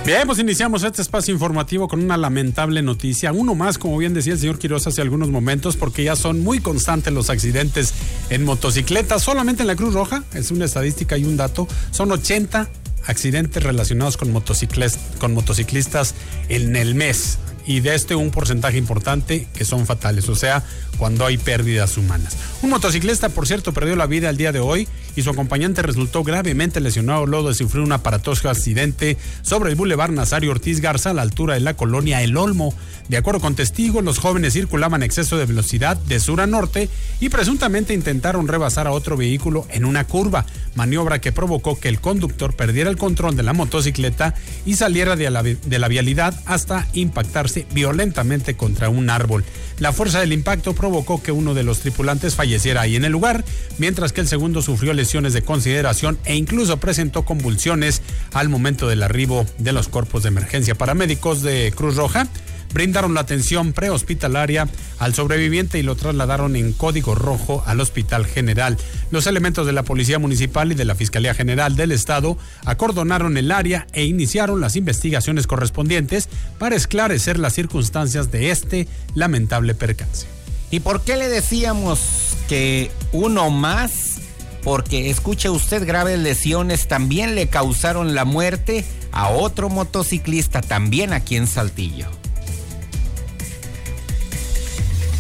Bien, pues iniciamos este espacio informativo con una lamentable noticia. Uno más, como bien decía el señor Quiroz hace algunos momentos, porque ya son muy constantes los accidentes en motocicletas. Solamente en la Cruz Roja, es una estadística y un dato, son 80 accidentes relacionados con motociclistas en el mes. Y de un porcentaje importante que son fatales, o sea, cuando hay pérdidas humanas. Un motociclista, por cierto, perdió la vida el día de hoy y su acompañante resultó gravemente lesionado luego de sufrir un aparatoso accidente sobre el Boulevard Nazario Ortiz Garza a la altura de la colonia El Olmo. De acuerdo con testigos, los jóvenes circulaban a exceso de velocidad de sur a norte y presuntamente intentaron rebasar a otro vehículo en una curva, maniobra que provocó que el conductor perdiera el control de la motocicleta y saliera de la vialidad hasta impactarse violentamente contra un árbol. La fuerza del impacto provocó que uno de los tripulantes falleciera ahí en el lugar, mientras que el segundo sufrió lesiones de consideración e incluso presentó convulsiones al momento del arribo de los cuerpos de emergencia. Paramédicos de Cruz Roja brindaron la atención prehospitalaria al sobreviviente y lo trasladaron en código rojo al Hospital General. Los elementos de la Policía Municipal y de la Fiscalía General del Estado acordonaron el área e iniciaron las investigaciones correspondientes para esclarecer las circunstancias de este lamentable percance. ¿Y por qué le decíamos que uno más? Porque, escuche usted, graves lesiones también le causaron la muerte a otro motociclista, también aquí en Saltillo.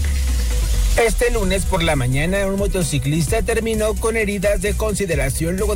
Este lunes por la mañana, un motociclista terminó con heridas de consideración luego